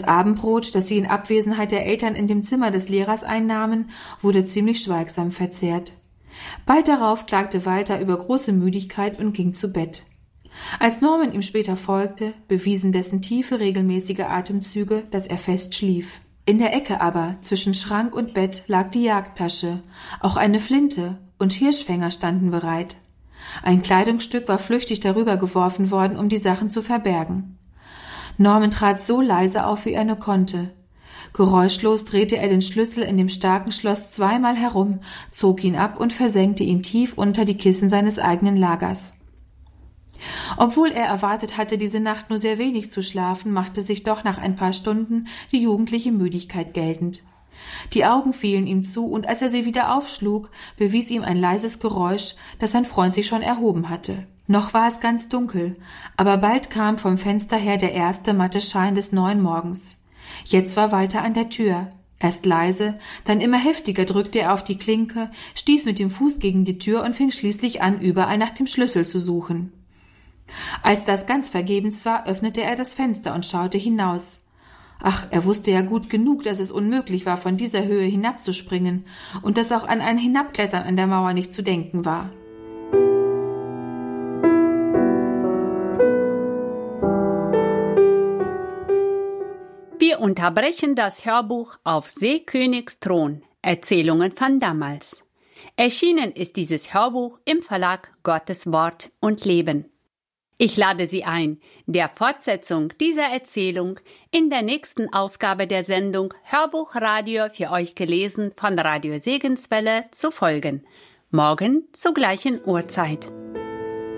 Das Abendbrot, das sie in Abwesenheit der Eltern in dem Zimmer des Lehrers einnahmen, wurde ziemlich schweigsam verzehrt. Bald darauf klagte Walter über große Müdigkeit und ging zu Bett. Als Norman ihm später folgte, bewiesen dessen tiefe, regelmäßige Atemzüge, dass er fest schlief. In der Ecke aber, zwischen Schrank und Bett, lag die Jagdtasche, auch eine Flinte und Hirschfänger standen bereit. Ein Kleidungsstück war flüchtig darüber geworfen worden, um die Sachen zu verbergen. Norman trat so leise auf, wie er nur konnte. Geräuschlos drehte er den Schlüssel in dem starken Schloss zweimal herum, zog ihn ab und versenkte ihn tief unter die Kissen seines eigenen Lagers. Obwohl er erwartet hatte, diese Nacht nur sehr wenig zu schlafen, machte sich doch nach ein paar Stunden die jugendliche Müdigkeit geltend. Die Augen fielen ihm zu, und als er sie wieder aufschlug, bewies ihm ein leises Geräusch, dass sein Freund sich schon erhoben hatte. Noch war es ganz dunkel, aber bald kam vom Fenster her der erste matte Schein des neuen Morgens. Jetzt war Walter an der Tür. Erst leise, dann immer heftiger drückte er auf die Klinke, stieß mit dem Fuß gegen die Tür und fing schließlich an, überall nach dem Schlüssel zu suchen. Als das ganz vergebens war, öffnete er das Fenster und schaute hinaus. Ach, er wusste ja gut genug, dass es unmöglich war, von dieser Höhe hinabzuspringen und dass auch an ein Hinabklettern an der Mauer nicht zu denken war. Wir unterbrechen das Hörbuch auf Seekönigs Thron, Erzählungen von damals. Erschienen ist dieses Hörbuch im Verlag Gottes Wort und Leben. Ich lade Sie ein, der Fortsetzung dieser Erzählung in der nächsten Ausgabe der Sendung Hörbuchradio für euch gelesen von Radio Segenswelle zu folgen. Morgen zur gleichen Uhrzeit.